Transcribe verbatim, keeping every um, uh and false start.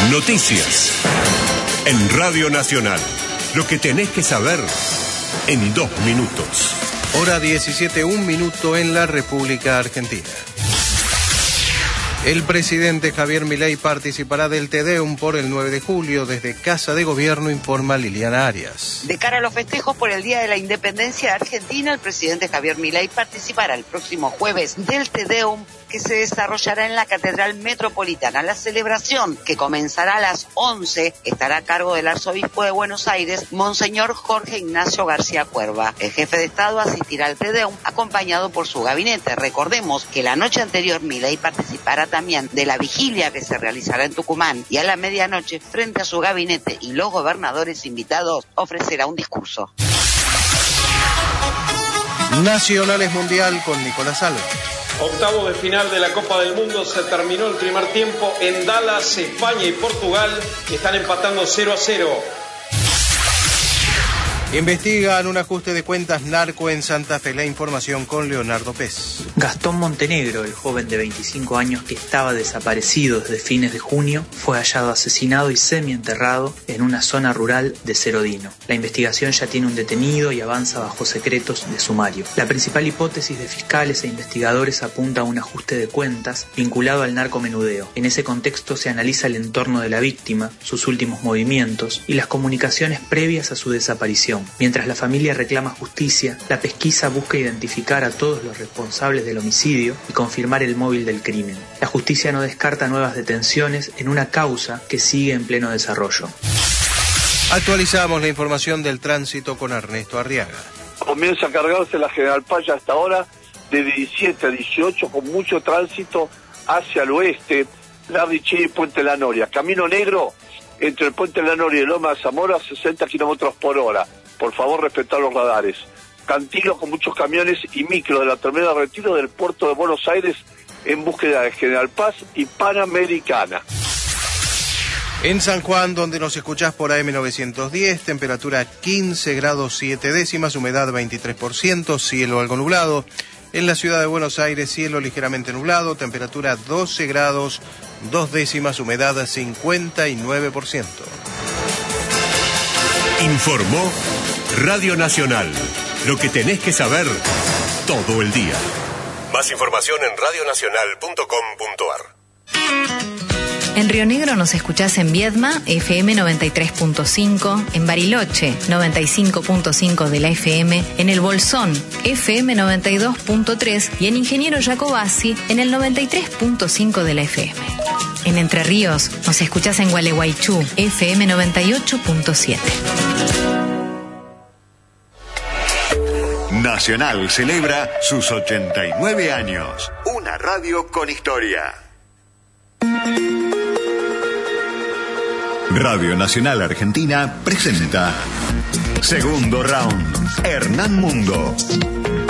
Noticias. En Radio Nacional. Lo que tenés que saber en dos minutos. Hora diecisiete, un minuto en la República Argentina. El presidente Javier Milei participará del Te Deum por el nueve de julio desde Casa de Gobierno, informa Liliana Arias. De cara a los festejos por el Día de la Independencia Argentina, el presidente Javier Milei participará el próximo jueves del Te Deum que se desarrollará en la Catedral Metropolitana. La celebración, que comenzará a las once, estará a cargo del arzobispo de Buenos Aires, Monseñor Jorge Ignacio García Cuerva. El jefe de Estado asistirá al Te Deum acompañado por su gabinete. Recordemos que la noche anterior Milei participará también de la vigilia que se realizará en Tucumán y a la medianoche, frente a su gabinete y los gobernadores invitados, ofrecerá un discurso. Nacionales Mundial con Nicolás Alba. Octavo de final de la Copa del Mundo, se terminó el primer tiempo en Dallas. España y Portugal están empatando cero a cero. Investigan un ajuste de cuentas narco en Santa Fe. La información con Leonardo Pez. Gastón Montenegro, el joven de veinticinco años que estaba desaparecido desde fines de junio, fue hallado asesinado y semienterrado en una zona rural de Cerodino. La investigación ya tiene un detenido y avanza bajo secretos de sumario. La principal hipótesis de fiscales e investigadores apunta a un ajuste de cuentas vinculado al narcomenudeo. En ese contexto se analiza el entorno de la víctima, sus últimos movimientos y las comunicaciones previas a su desaparición. Mientras la familia reclama justicia, la pesquisa busca identificar a todos los responsables del homicidio y confirmar el móvil del crimen. La justicia no descarta nuevas detenciones en una causa que sigue en pleno desarrollo. Actualizamos la información del tránsito con Ernesto Arriaga. Comienza a cargarse la General Paz hasta ahora de diecisiete a dieciocho con mucho tránsito hacia el oeste, Lardiché y Puente La Noria. Camino Negro entre el Puente La Noria y Loma de Zamora, sesenta kilómetros por hora. Por favor, respetar los radares. Cantilo con muchos camiones y micro de la terminal de retiro del puerto de Buenos Aires en búsqueda de General Paz y Panamericana. En San Juan, donde nos escuchás por A M novecientos diez, temperatura quince grados siete décimas, humedad veintitrés por ciento, cielo algo nublado. En la ciudad de Buenos Aires, cielo ligeramente nublado, temperatura doce grados dos décimas, humedad cincuenta y nueve por ciento. Informó Radio Nacional. Lo que tenés que saber todo el día. Más información en radio nacional punto com punto a r. En Río Negro nos escuchás en Viedma, F M noventa y tres punto cinco, en Bariloche, noventa y cinco punto cinco de la F M, en El Bolsón, F M noventa y dos punto tres y en Ingeniero Jacobasi, en el noventa y tres punto cinco de la F M. En Entre Ríos nos escuchás en Gualeguaychú, F M noventa y ocho punto siete. Nacional celebra sus ochenta y nueve años. Una radio con historia. Radio Nacional Argentina presenta Segundo Round. Hernán Mundo.